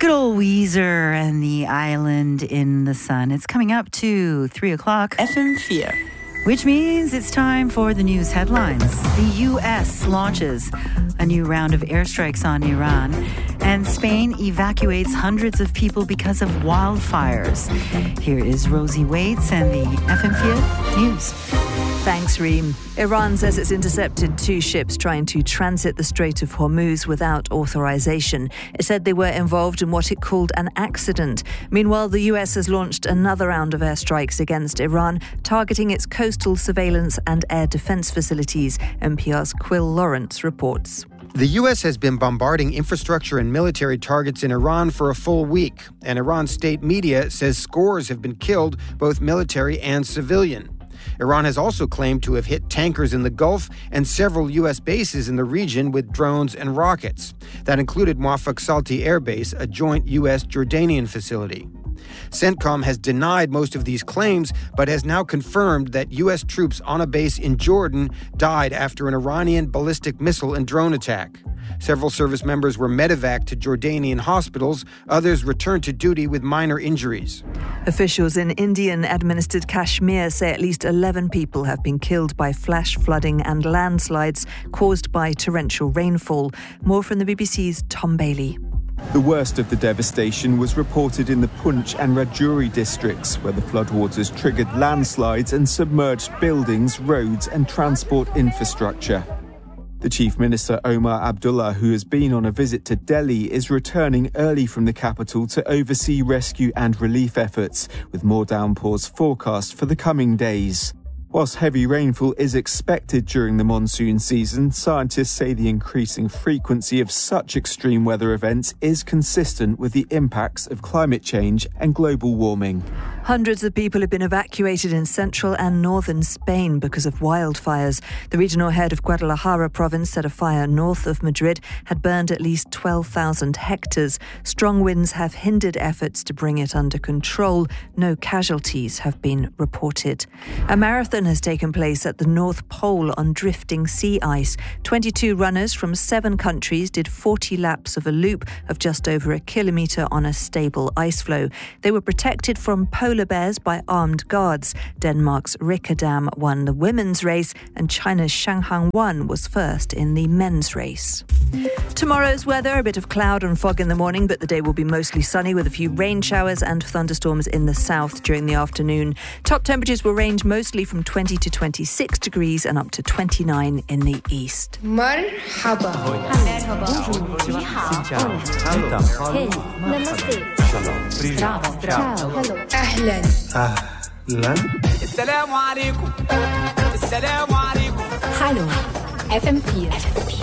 Good old Weezer and the Island in the Sun. It's coming up to 3 o'clock. FM4. Which means it's time for the news headlines. The U.S. launches a new round of airstrikes on Iran, and Spain evacuates hundreds of people because of wildfires. Here is Rosie Waits and the FM4 News. Thanks, Reem. Iran says it's intercepted 2 ships trying to transit the Strait of Hormuz without authorization. It said they were involved in what it called an accident. Meanwhile, the US has launched another round of airstrikes against Iran, targeting its coastal surveillance and air defense facilities. NPR's Quill Lawrence reports. The U.S. has been bombarding infrastructure and military targets in Iran for a full week, and Iran's state media says scores have been killed, both military and civilian. Iran has also claimed to have hit tankers in the Gulf and several U.S. bases in the region with drones and rockets. That included Muaffaq Salti Air Base, a joint U.S.-Jordanian facility. CENTCOM has denied most of these claims, but has now confirmed that U.S. troops on a base in Jordan died after an Iranian ballistic missile and drone attack. Several service members were medevaced to Jordanian hospitals. Others returned to duty with minor injuries. Officials in Indian-administered Kashmir say at least 11 people have been killed by flash flooding and landslides caused by torrential rainfall. More from the BBC's Tom Bailey. The worst of the devastation was reported in the Poonch and Rajouri districts, where the floodwaters triggered landslides and submerged buildings, roads and transport infrastructure. The Chief Minister Omar Abdullah, who has been on a visit to Delhi, is returning early from the capital to oversee rescue and relief efforts, with more downpours forecast for the coming days. Whilst heavy rainfall is expected during the monsoon season, scientists say the increasing frequency of such extreme weather events is consistent with the impacts of climate change and global warming. Hundreds of people have been evacuated in central and northern Spain because of wildfires. The regional head of Guadalajara province said a fire north of Madrid had burned at least 12,000 hectares. Strong winds have hindered efforts to bring it under control. No casualties have been reported. A marathon has taken place at the North Pole on drifting sea ice. 22 runners from 7 countries did 40 laps of a loop of just over a kilometre on a stable ice floe. They were protected from polar bears by armed guards. Denmark's Rickerdam won the women's race, and China's Shang Hangwan was first in the men's race. Tomorrow's weather, a bit of cloud and fog in the morning, but the day will be mostly sunny with a few rain showers and thunderstorms in the south during the afternoon. Top temperatures will range mostly from 20 to 26 degrees and up to 29 in the east. Marhaba. أهلا. السلام عليكم. السلام عليكم. Hallo. FM4.